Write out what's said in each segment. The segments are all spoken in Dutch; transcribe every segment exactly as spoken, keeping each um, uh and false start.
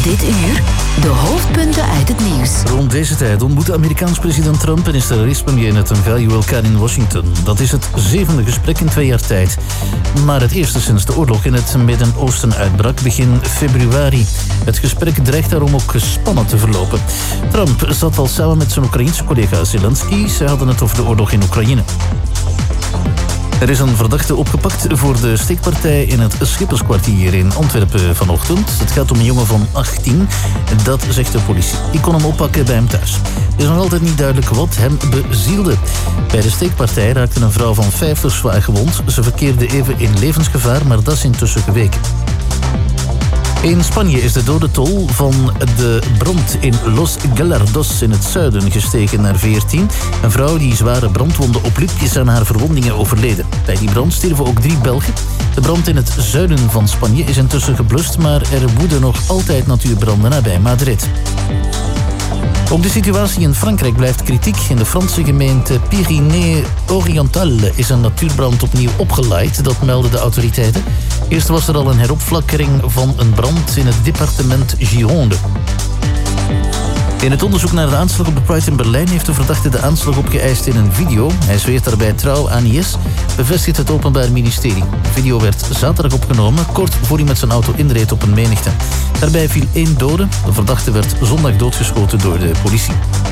Dit uur de hoofdpunten uit het nieuws. Rond deze tijd ontmoeten Amerikaans president Trump en Israëlisch premier Netanyahu elkaar in Washington. Dat is het zevende gesprek in twee jaar tijd. Maar het eerste sinds de oorlog in het Midden-Oosten uitbrak begin februari. Het gesprek dreigt daarom ook gespannen te verlopen. Trump zat al samen met zijn Oekraïense collega Zelensky. Zij hadden het over de oorlog in Oekraïne. Er is een verdachte opgepakt voor de steekpartij in het Schipperskwartier in Antwerpen vanochtend. Het gaat om een jongen van achttien, dat zegt de politie. Die kon hem oppakken bij hem thuis. Het is nog altijd niet duidelijk wat hem bezielde. Bij de steekpartij raakte een vrouw van vijftig zwaar gewond. Ze verkeerde even in levensgevaar, maar dat is intussen geweken. In Spanje is de dodentol van de brand in Los Gallardos in het zuiden gestegen naar veertien. Een vrouw die zware brandwonden opliep is aan haar verwondingen overleden. Bij die brand stierven ook drie Belgen. De brand in het zuiden van Spanje is intussen geblust, maar er woeden nog altijd natuurbranden nabij Madrid. Ook de situatie in Frankrijk blijft kritiek. In de Franse gemeente Pyrénées-Orientales is een natuurbrand opnieuw opgeleid. Dat melden de autoriteiten. Eerst was er al een heropflakkering van een brand in het departement Gironde. In het onderzoek naar de aanslag op de Pride in Berlijn heeft de verdachte de aanslag opgeëist in een video. Hij zweert daarbij trouw aan I S, bevestigt het Openbaar Ministerie. De video werd zaterdag opgenomen, kort voor hij met zijn auto inreed op een menigte. Daarbij viel één dode. De verdachte werd zondag doodgeschoten door de politie.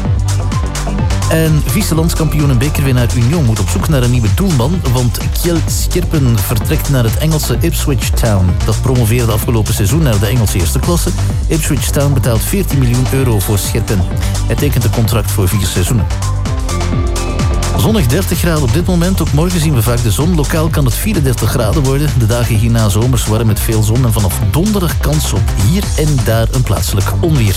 En vice-landskampioen en bekerwinnaar Union moet op zoek naar een nieuwe doelman, want Kjell Scherpen vertrekt naar het Engelse Ipswich Town. Dat promoveerde afgelopen seizoen naar de Engelse eerste klasse. Ipswich Town betaalt veertien miljoen euro voor Scherpen. Hij tekent een contract voor vier seizoenen. Zonnig dertig graden op dit moment. Ook morgen zien we vaak de zon. Lokaal kan het vierendertig graden worden. De dagen hierna zomers warm met veel zon. En vanaf donderdag kans op hier en daar een plaatselijk onweer.